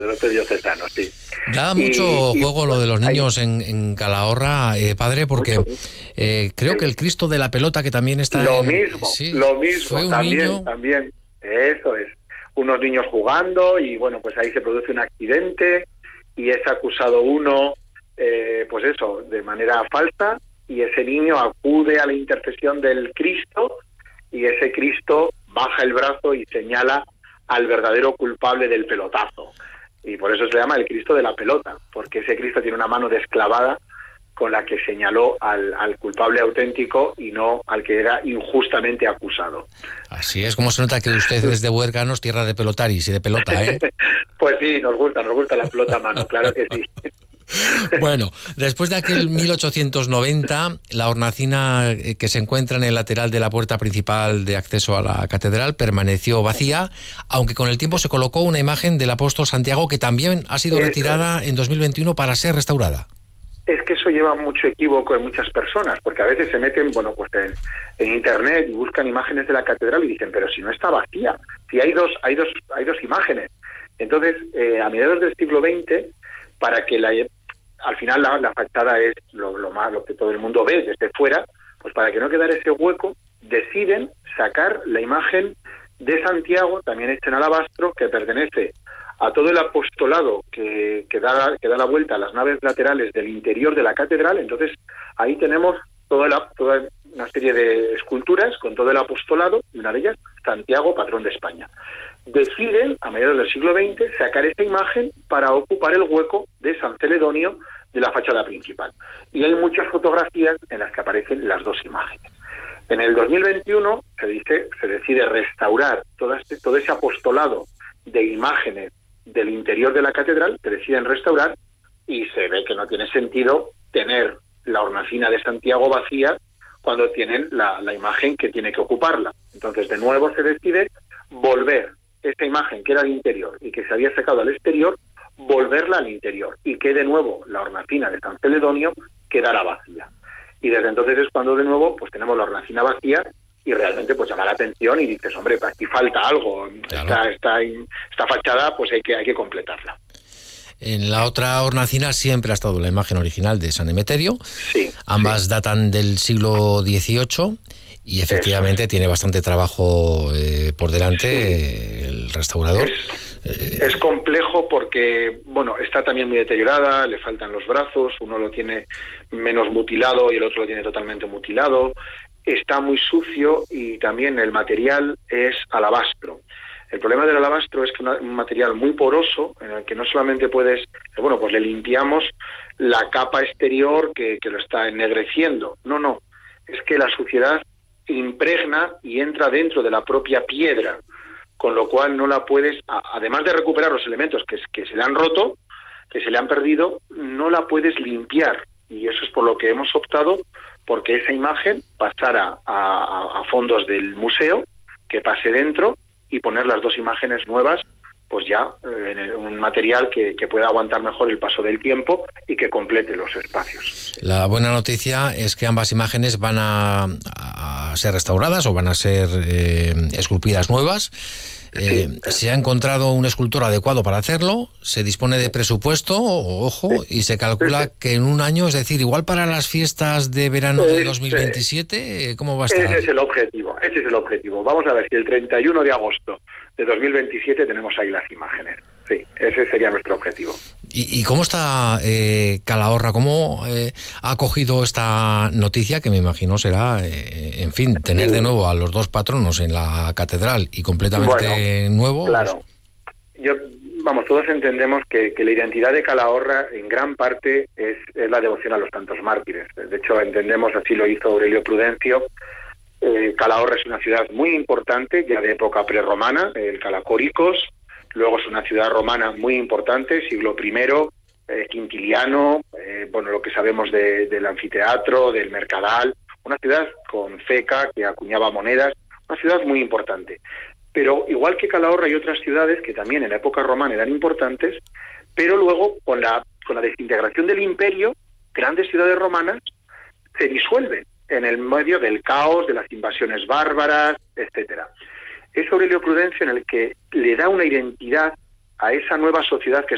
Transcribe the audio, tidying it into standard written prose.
sacerdote diocesano, sí. Da mucho juego lo de los niños en Calahorra, padre, porque Mucho. creo que el Cristo de la pelota, que también está Lo en... mismo, Sí, lo mismo, fue un también, niño... también, eso es. Unos niños jugando y bueno, pues ahí se produce un accidente y es acusado uno, pues eso, de manera falsa, y ese niño acude a la intercesión del Cristo y ese Cristo baja el brazo y señala al verdadero culpable del pelotazo. Y por eso se llama el Cristo de la pelota, porque ese Cristo tiene una mano desclavada con la que señaló al culpable auténtico y no al que era injustamente acusado. Así es como se nota que usted es de Huérganos, tierra de pelotaris y de pelota, ¿eh? Pues sí, nos gusta la pelota a mano, claro que sí. Bueno, después de aquel 1890, la hornacina que se encuentra en el lateral de la puerta principal de acceso a la catedral permaneció vacía, aunque con el tiempo se colocó una imagen del apóstol Santiago que también ha sido retirada en 2021 para ser restaurada. Es que eso lleva mucho equívoco en muchas personas, porque a veces se meten, bueno, pues en internet y buscan imágenes de la catedral y dicen, pero si no está vacía, si hay dos imágenes. Entonces, a mediados del siglo XX, para que al final la fachada es lo que todo el mundo ve desde fuera, pues para que no quedara ese hueco, deciden sacar la imagen de Santiago, también hecha en alabastro, que pertenece a todo el apostolado que da la vuelta a las naves laterales del interior de la catedral. Entonces ahí tenemos toda una serie de esculturas con todo el apostolado, y una de ellas, Santiago, patrón de España. Deciden, a mediados del siglo XX, sacar esta imagen para ocupar el hueco de San Celedonio de la fachada principal. Y hay muchas fotografías en las que aparecen las dos imágenes. En el 2021 se decide restaurar todo ese apostolado de imágenes del interior de la catedral, que deciden restaurar, y se ve que no tiene sentido tener la hornacina de Santiago vacía cuando tienen la imagen que tiene que ocuparla. Entonces, de nuevo se decide volver esta imagen que era al interior y que se había sacado al exterior, volverla al interior, y que de nuevo la hornacina de San Celedonio quedara vacía. Y desde entonces es cuando de nuevo pues tenemos la hornacina vacía y realmente pues llama la atención y dices, hombre, aquí falta algo, claro. Esta fachada pues hay que completarla. En la otra hornacina siempre ha estado la imagen original de San Emeterio. Sí, ambas datan del siglo XVIII y efectivamente tiene bastante trabajo por delante el restaurador. Es complejo porque, bueno, está también muy deteriorada, le faltan los brazos, uno lo tiene menos mutilado y el otro lo tiene totalmente mutilado. Está muy sucio y también el material es alabastro. El problema del alabastro es que es un material muy poroso en el que no solamente puedes, bueno, pues le limpiamos la capa exterior que lo está ennegreciendo. No, es que la suciedad impregna y entra dentro de la propia piedra, con lo cual no la puedes, además de recuperar los elementos que se le han roto, que se le han perdido, no la puedes limpiar. Y eso es por lo que hemos optado porque esa imagen pasara a fondos del museo, que pase dentro y poner las dos imágenes nuevas, pues ya en un material que pueda aguantar mejor el paso del tiempo y que complete los espacios. La buena noticia es que ambas imágenes van a ser restauradas o van a ser esculpidas nuevas. Se ha encontrado un escultor adecuado para hacerlo, se dispone de presupuesto, ojo, y se calcula que en un año, es decir, igual para las fiestas de verano de 2027, ¿cómo va a estar? Ese es el objetivo. Vamos a ver si el 31 de agosto de 2027 tenemos ahí las imágenes. Sí, ese sería nuestro objetivo. ¿Y cómo está Calahorra? ¿Cómo ha acogido esta noticia que me imagino será, en fin, tener de nuevo a los dos patronos en la catedral y completamente nuevo? Claro. Todos entendemos que la identidad de Calahorra en gran parte es la devoción a los santos mártires. De hecho, entendemos, así lo hizo Aurelio Prudencio, Calahorra es una ciudad muy importante, ya de época prerromana, el Calacóricos. Luego es una ciudad romana muy importante, siglo I, Quintiliano, lo que sabemos del anfiteatro, del Mercadal, una ciudad con ceca que acuñaba monedas, una ciudad muy importante. Pero igual que Calahorra y otras ciudades que también en la época romana eran importantes, pero luego con la desintegración del imperio, grandes ciudades romanas se disuelven en el medio del caos, de las invasiones bárbaras, etcétera. Es Aurelio Prudencio en el que le da una identidad a esa nueva sociedad que